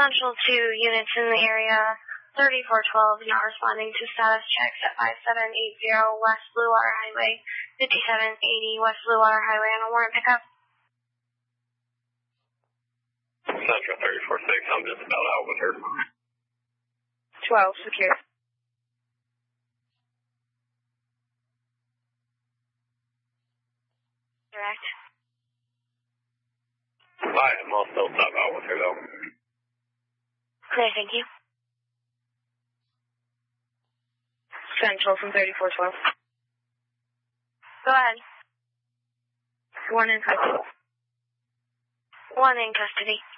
Central 2 units in the area, 3412, not responding to status checks at 5780 West Blue Water Highway, 5780 West Blue Water Highway on a warrant pickup. Central 346, I'm just about out with her. 12, secure. Direct. I am also stop out with her though. Clear, thank you. Central from 3412. Go ahead. One in custody. One in custody.